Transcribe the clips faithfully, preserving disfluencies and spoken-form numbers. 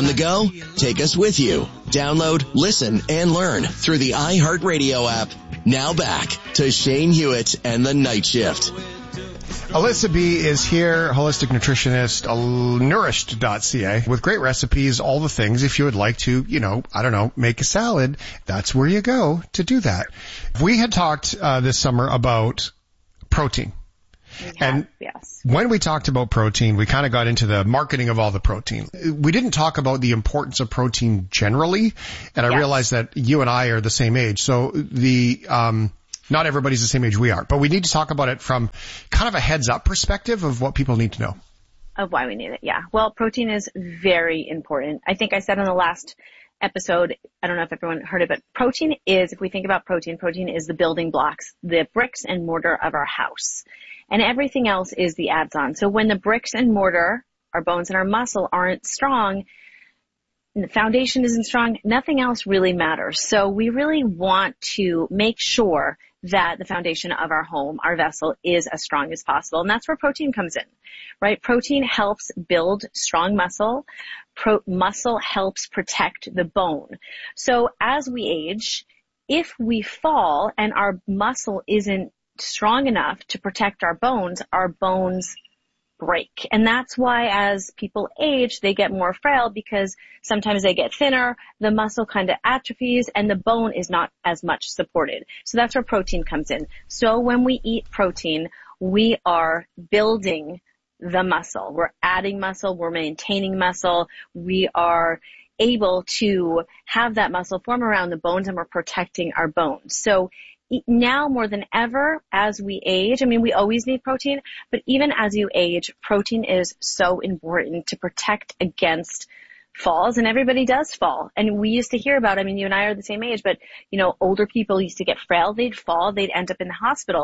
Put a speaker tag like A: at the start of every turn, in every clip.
A: On the go? Take us with you. Download, listen, and learn through the iHeartRadio app. Now back to Shane Hewitt and the Night Shift.
B: Alyssa B is here, holistic nutritionist, nourished dot c a, with great recipes, all the things. If you would like to, you know, I don't know, make a salad, that's where you go to do that. We had talked uh, this summer about protein.
C: Have,
B: and
C: yes.
B: when we talked about protein, we kind of got into the marketing of all the protein. We didn't talk about the importance of protein generally, and I
C: yes.
B: realized that you and I are the same age. So the um not everybody's the same age we are, but we need to talk about it from kind of a heads-up perspective of what people need to know.
C: Of why we need it, yeah. Well, protein is very important. I think I said on the last episode, I don't know if everyone heard it, but protein is, if we think about protein, protein is the building blocks, the bricks and mortar of our house. And everything else is the adds-on. So when the bricks and mortar, our bones and our muscle, aren't strong, and the foundation isn't strong, nothing else really matters. So we really want to make sure that the foundation of our home, our vessel, is as strong as possible. And that's where protein comes in, right? Protein helps build strong muscle. Pro- muscle helps protect the bone. So as we age, if we fall and our muscle isn't strong enough to protect our bones, our bones break. And that's why as people age, they get more frail, because sometimes they get thinner, the muscle kind of atrophies, and the bone is not as much supported. So that's where protein comes in. So when we eat protein, we are building the muscle. We're adding muscle. We're maintaining muscle. We are able to have that muscle form around the bones, and we're protecting our bones. So now more than ever, as we age, I mean, we always need protein, but even as you age, protein is so important to protect against falls, and everybody does fall. And we used to hear about, I mean, you and I are the same age, but, you know, older people used to get frail, they'd fall, they'd end up in the hospital.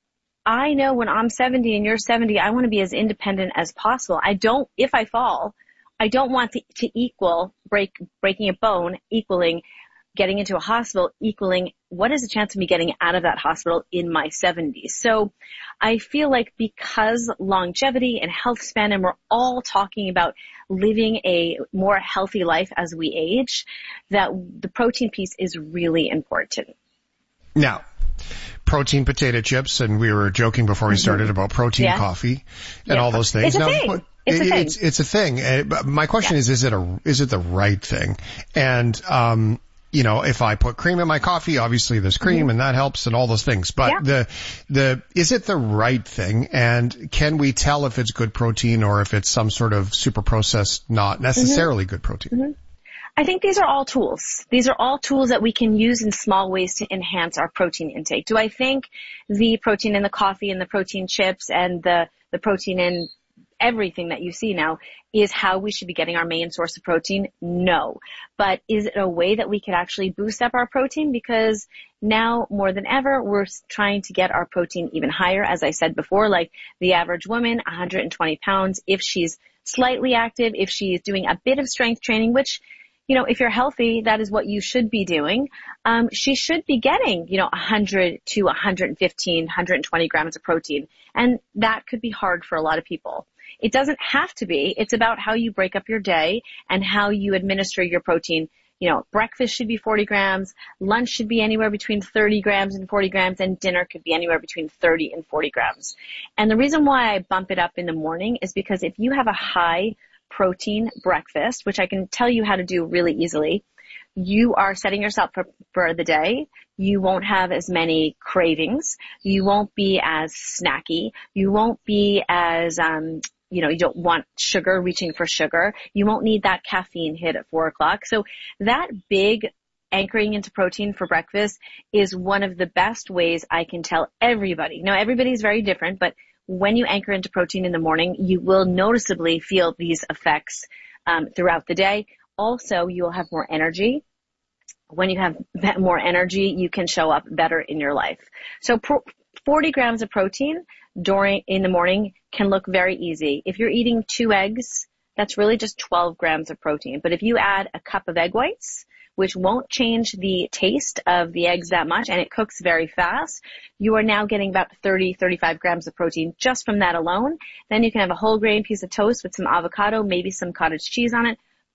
C: I know when I'm seventy and you're seventy, I want to be as independent as possible. I don't, if I fall, I don't want to, to equal break, breaking a bone, equaling getting into a hospital, equaling what is the chance of me getting out of that hospital in my seventies. So I feel like because longevity and health span, and we're all talking about living a more healthy life as we age, that the protein piece is really important.
B: Now, protein potato chips, and we were joking before we started mm-hmm. about protein
C: yeah.
B: coffee and
C: yeah.
B: all those things.
C: It's a
B: now,
C: thing. It's a thing.
B: It's, it's a thing. Uh, but my question
C: yeah.
B: is, is it a, is it the right thing? And, um, you know, if I put cream in my coffee, obviously there's cream mm-hmm. and that helps and all those things. But yeah. the, the, is it the right thing? And can we tell if it's good protein or if it's some sort of super processed, not necessarily mm-hmm. good protein?
C: Mm-hmm. I think these are all tools. These are all tools that we can use in small ways to enhance our protein intake. Do I think the protein in the coffee and the protein chips and the, the protein in everything that you see now is how we should be getting our main source of protein? No. But is it a way that we could actually boost up our protein? Because now more than ever, we're trying to get our protein even higher. As I said before, like the average woman, one hundred twenty pounds, if she's slightly active, if she's doing a bit of strength training, which, you know, if you're healthy, that is what you should be doing. Um, she should be getting, you know, one hundred to one hundred fifteen, one hundred twenty grams of protein. And that could be hard for a lot of people. It doesn't have to be. It's about how you break up your day and how you administer your protein. You know, breakfast should be forty grams, lunch should be anywhere between thirty grams and forty grams, and dinner could be anywhere between thirty and forty grams. And the reason why I bump it up in the morning is because if you have a high protein breakfast, which I can tell you how to do really easily, you are setting yourself for, for the day. You won't have as many cravings. You won't be as snacky. You won't be as, um, you know, you don't want sugar, reaching for sugar. You won't need that caffeine hit at four o'clock. So that big anchoring into protein for breakfast is one of the best ways I can tell everybody. Now, everybody's very different, but when you anchor into protein in the morning, you will noticeably feel these effects um, throughout the day. Also, you'll have more energy. When you have more energy, you can show up better in your life. So pro- forty grams of protein during in the morning can look very easy. If you're eating two eggs, that's really just twelve grams of protein. But if you add a cup of egg whites, which won't change the taste of the eggs that much, and it cooks very fast, you are now getting about thirty, thirty-five grams of protein just from that alone. Then you can have a whole grain piece of toast with some avocado, maybe some cottage cheese on it. Boom.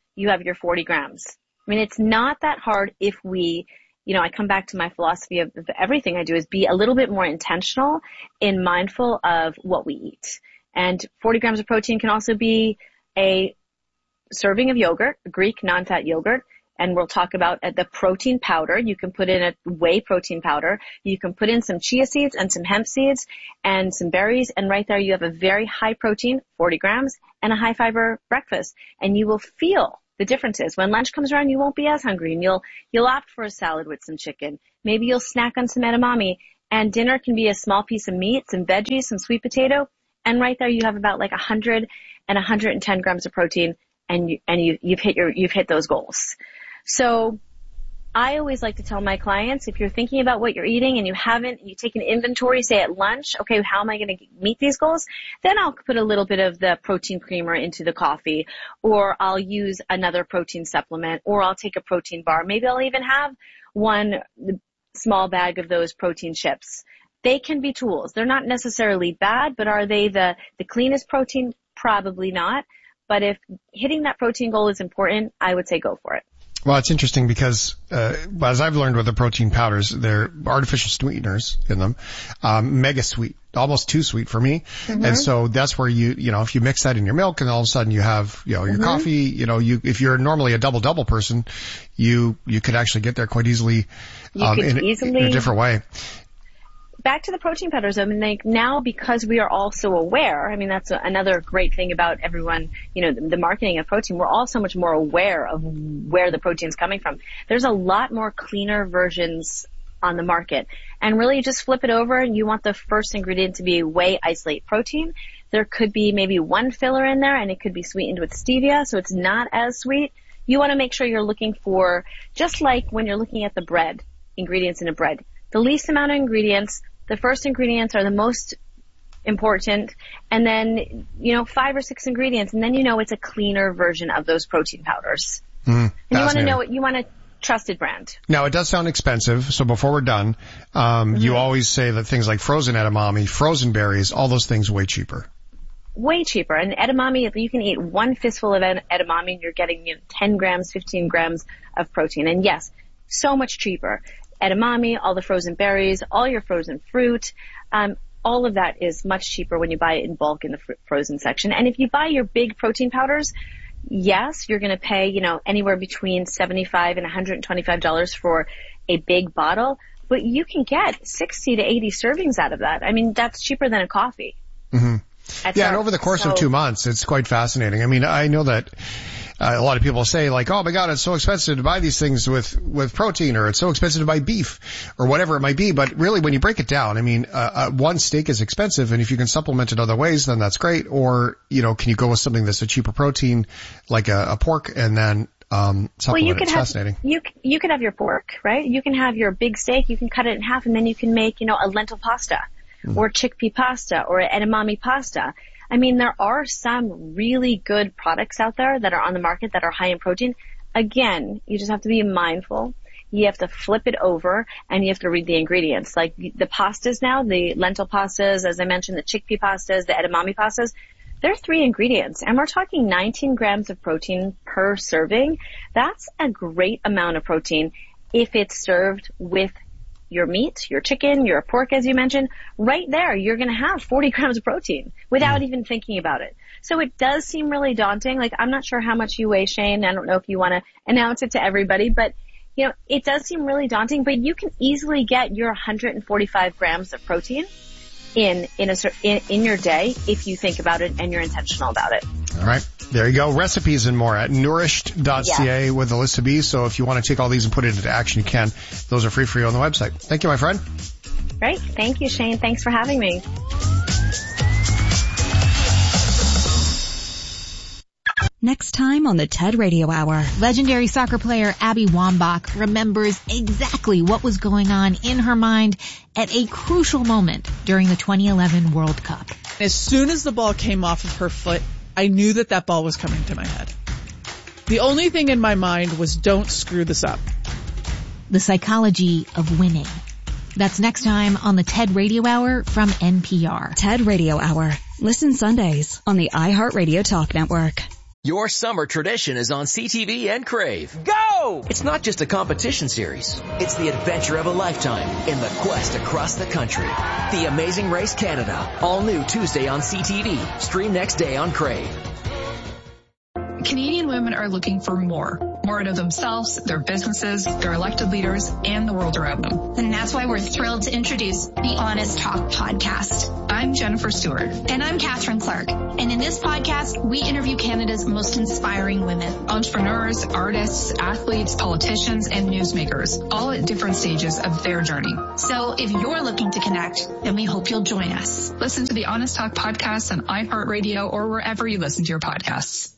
C: you have your forty grams. I mean, it's not that hard if we, you know, I come back to my philosophy of everything I do is be a little bit more intentional and mindful of what we eat. And forty grams of protein can also be a serving of yogurt, Greek non-fat yogurt. And we'll talk about the protein powder. You can put in a whey protein powder. You can put in some chia seeds and some hemp seeds and some berries. And right there you have a very high protein, forty grams, and a high fiber breakfast. And you will feel the differences. When lunch comes around, you won't be as hungry and you'll, you'll opt for a salad with some chicken. Maybe you'll snack on some edamame, and dinner can be a small piece of meat, some veggies, some sweet potato. And right there you have about like one hundred and one hundred ten grams of protein, and you, and you, you've hit your, you've hit those goals. So I always like to tell my clients, if you're thinking about what you're eating and you haven't, you take an inventory, say at lunch, okay, how am I going to meet these goals? Then I'll put a little bit of the protein creamer into the coffee, or I'll use another protein supplement, or I'll take a protein bar. Maybe I'll even have one small bag of those protein chips. They can be tools. They're not necessarily bad, but are they the, the cleanest protein? Probably not. But if hitting that protein goal is important, I would say go for it.
B: Well, it's interesting because, uh, as I've learned with the protein powders, they're artificial sweeteners in them, um, mega sweet, almost too sweet for me. Mm-hmm. And so that's where you, you know, if you mix that in your milk and all of a sudden you have, you know, your mm-hmm. coffee, you know, you, if you're normally a double-double person, you, you could actually get there quite easily, um, in, easily... in a different way.
C: Back to the protein powders. I mean, like now because we are all so aware, I mean, that's a, another great thing about everyone, you know, the, the marketing of protein. We're all so much more aware of where the protein's coming from. There's a lot more cleaner versions on the market. And really you just flip it over and you want the first ingredient to be whey isolate protein. There could be maybe one filler in there and it could be sweetened with stevia, so it's not as sweet. You want to make sure you're looking for, just like when you're looking at the bread, ingredients in a bread, the least amount of ingredients. The first ingredients are the most important, and then, you know, five or six ingredients, and then you know it's a cleaner version of those protein powders. Mm, and you want to know what you want a trusted brand.
B: Now, it does sound expensive, so before we're done, um, mm-hmm. you always say that things like frozen edamame, frozen berries, all those things way cheaper.
C: Way cheaper. And edamame, if you can eat one fistful of edamame, and you're getting, you know, ten grams, fifteen grams of protein. And yes, so much cheaper. Edamame, all the frozen berries, all your frozen fruit, um, all of that is much cheaper when you buy it in bulk in the fr- frozen section. And if you buy your big protein powders, yes, you're going to pay, you know, anywhere between seventy-five dollars and one hundred twenty-five dollars for a big bottle, but you can get sixty to eighty servings out of that. I mean, that's cheaper than a coffee.
B: Mm-hmm. Yeah, and over the course so, of two months, it's quite fascinating. I mean, I know that Uh, a lot of people say like, oh my God, it's so expensive to buy these things with, with protein, or it's so expensive to buy beef, or whatever it might be. But really, when you break it down, I mean, uh, uh, one steak is expensive, and if you can supplement it other ways, then that's great. Or, you know, can you go with something that's a cheaper protein, like a, a pork, and then, um, supplement
C: well, you can
B: it's
C: have,
B: fascinating.
C: You, you can have your pork, right? You can have your big steak, you can cut it in half, and then you can make, you know, a lentil pasta, mm. or chickpea pasta, or edamame pasta. I mean, there are some really good products out there that are on the market that are high in protein. Again, you just have to be mindful. You have to flip it over, and you have to read the ingredients. Like the pastas now, the lentil pastas, as I mentioned, the chickpea pastas, the edamame pastas, they're three ingredients, and we're talking nineteen grams of protein per serving. That's a great amount of protein if it's served with your meat, your chicken, your pork, as you mentioned. Right there, you're going to have forty grams of protein without even thinking about it. So it does seem really daunting. Like, I'm not sure how much you weigh, Shane. I don't know if you want to announce it to everybody, but, you know, it does seem really daunting, but you can easily get your one hundred forty-five grams of protein in, in a, in, in your day if you think about it and you're intentional about it.
B: All right. There you go. Recipes and more at nourished dot c a yes. with a list of bees. So if you want to take all these and put it into action, you can. Those are free for you on the website. Thank you, my friend.
C: Great. Thank you, Shane. Thanks for having me.
D: Next time on the TED Radio Hour.
E: Legendary soccer player Abby Wambach remembers exactly what was going on in her mind at a crucial moment during the twenty eleven World Cup.
F: As soon as the ball came off of her foot, I knew that that ball was coming to my head. The only thing in my mind was, don't screw this up.
E: The psychology of winning. That's next time on the TED Radio Hour from N P R.
D: TED Radio Hour. Listen Sundays on the iHeartRadio Talk Network.
G: Your summer tradition is on C T V and Crave. Go! It's not just a competition series. It's the adventure of a lifetime in the quest across the country. The Amazing Race Canada. All new Tuesday on C T V. Stream next day on Crave.
H: Canadian women are looking for more. More out of themselves, their businesses, their elected leaders, and the world around them.
I: And that's why we're thrilled to introduce the Honest Talk podcast.
H: I'm Jennifer Stewart.
I: And I'm Catherine Clark. And in this podcast, we interview Canada's most inspiring women.
H: Entrepreneurs, artists, athletes, politicians, and newsmakers, all at different stages of their journey.
I: So if you're looking to connect, then we hope you'll join us.
H: Listen to the Honest Talk podcast on iHeartRadio or wherever you listen to your podcasts.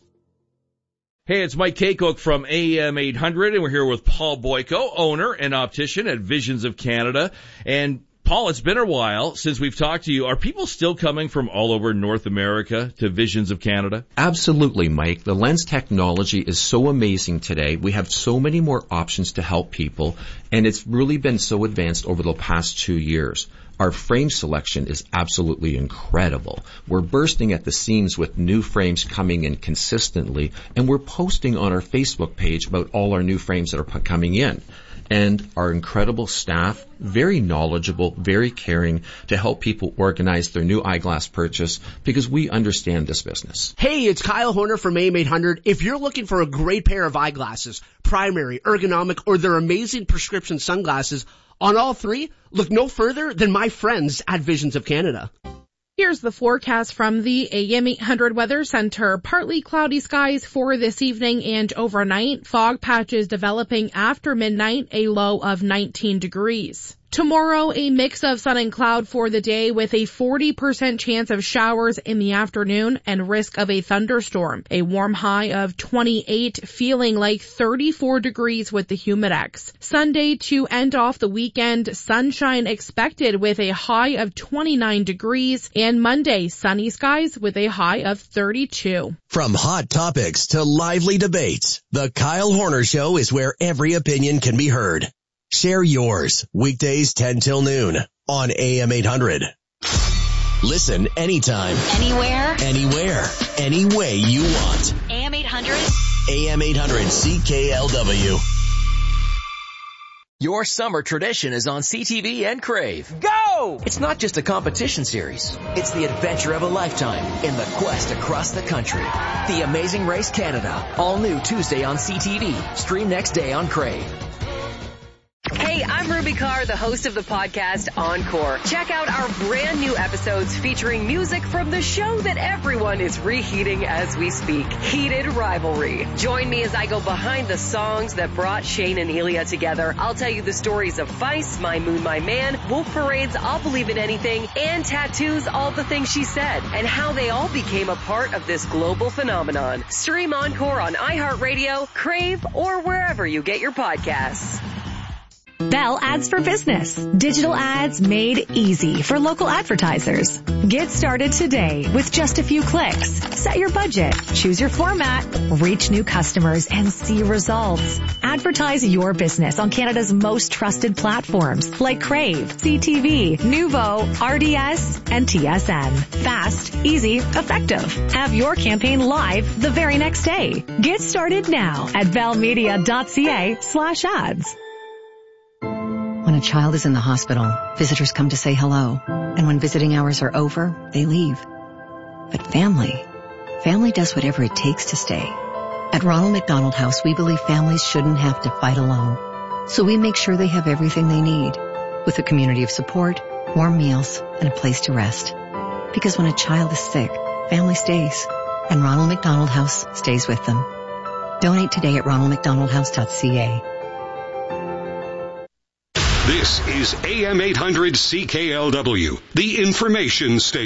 J: Hey, it's Mike Kaycock from A M eight hundred, and we're here with Paul Boyko, owner and optician at Visions of Canada. And Paul, it's been a while since we've talked to you. Are people still coming from all over North America to Visions of Canada?
K: Absolutely, Mike. The lens technology is so amazing today. We have so many more options to help people, and it's really been so advanced over the past two years. Our frame selection is absolutely incredible. We're bursting at the seams with new frames coming in consistently, and we're posting on our Facebook page about all our new frames that are coming in. And our incredible staff, very knowledgeable, very caring to help people organize their new eyeglass purchase because we understand this business.
L: Hey, it's Kyle Horner from A M eight hundred. If you're looking for a great pair of eyeglasses, primary, ergonomic, or their amazing prescription sunglasses, on all three, look no further than my friends at Visions of Canada.
M: Here's the forecast from the A M eight hundred Weather Center. Partly cloudy skies for this evening and overnight. Fog patches developing after midnight, a low of nineteen degrees. Tomorrow, a mix of sun and cloud for the day with a forty percent chance of showers in the afternoon and risk of a thunderstorm. A warm high of twenty-eight, feeling like thirty-four degrees with the Humidex. Sunday to end off the weekend, sunshine expected with a high of twenty-nine degrees. And Monday, sunny skies with a high of thirty-two.
A: From hot topics to lively debates, the Kyle Horner Show is where every opinion can be heard. Share yours, weekdays ten till noon on A M eight hundred. Listen anytime,
I: Anywhere,
A: anywhere, any way you want.
I: A M eight hundred.
A: A M eight hundred C K L W.
G: Your summer tradition is on C T V and Crave. Go! It's not just a competition series. It's the adventure of a lifetime in the quest across the country. The Amazing Race Canada. All new Tuesday on C T V. Stream next day on Crave.
N: Hey, I'm Ruby Carr, the host of the podcast Encore. Check out our brand new episodes featuring music from the show that everyone is reheating as we speak, Heated Rivalry. Join me as I go behind the songs that brought Shane and Elia together. I'll tell you the stories of Feist, My Moon, My Man, Wolf Parade's I'll Believe in Anything, and Tattoos, All the Things She Said, and how they all became a part of this global phenomenon. Stream Encore on iHeartRadio, Crave, or wherever you get your podcasts.
O: Bell Ads for Business. Digital ads made easy for local advertisers. Get started today with just a few clicks. Set your budget, choose your format, reach new customers, and see results. Advertise your business on Canada's most trusted platforms like Crave, C T V, Nuvo, R D S, and T S N. Fast, easy, effective. Have your campaign live the very next day. Get started now at bellmedia.ca slash ads.
P: When a child is in the hospital, visitors come to say hello. And when visiting hours are over, they leave. But family, family does whatever it takes to stay. At Ronald McDonald House, we believe families shouldn't have to fight alone. So we make sure they have everything they need, with a community of support, warm meals, and a place to rest. Because when a child is sick, family stays. And Ronald McDonald House stays with them. Donate today at ronald mcdonald house dot c a.
Q: This is A M eight hundred C K L W, the information station.